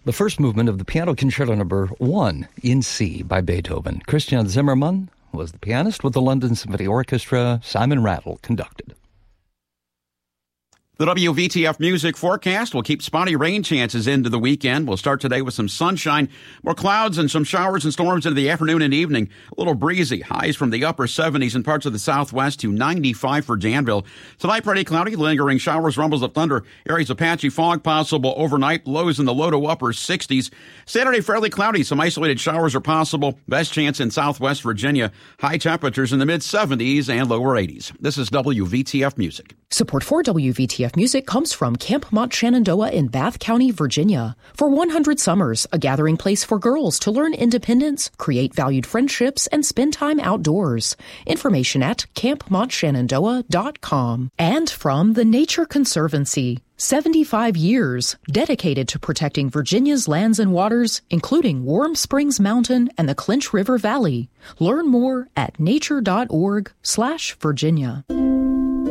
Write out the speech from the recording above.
The first movement of the Piano Concerto No. 1 in C by Beethoven. Christian Zimmermann was the pianist with the London Symphony Orchestra. Simon Rattle conducted. The WVTF music forecast will keep spotty rain chances into the weekend. We'll start today with some sunshine, more clouds and some showers and storms into the afternoon and evening. A little breezy, highs from the upper 70s in parts of the southwest to 95 for Danville. Tonight, pretty cloudy, lingering showers, rumbles of thunder, areas of patchy fog possible overnight, lows in the low to upper 60s. Saturday, fairly cloudy, some isolated showers are possible. Best chance in southwest Virginia. High temperatures in the mid-70s and lower 80s. This is WVTF Music. Support for WVTF Music comes from Camp Mont Shenandoah in Bath County, Virginia. For 100 summers, a gathering place for girls to learn independence, create valued friendships, and spend time outdoors. Information at campmontshenandoah.com. And from the Nature Conservancy. 75 years dedicated to protecting Virginia's lands and waters, including Warm Springs Mountain and the Clinch River Valley. Learn more at nature.org/Virginia.